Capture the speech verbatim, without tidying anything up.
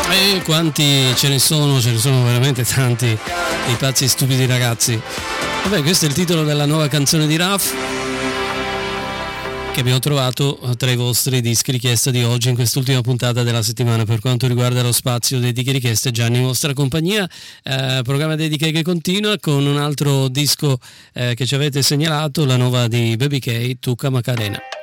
E quanti ce ne sono, ce ne sono veramente tanti, i pazzi stupidi ragazzi. Vabbè, questo è il titolo della nuova canzone di Raf, che abbiamo trovato tra i vostri dischi richiesta di oggi in quest'ultima puntata della settimana. Per quanto riguarda lo spazio dediche richieste, Gianni in vostra compagnia, eh, programma dediche che continua con un altro disco eh, che ci avete segnalato, la nuova di Baby K, Tuca Macarena.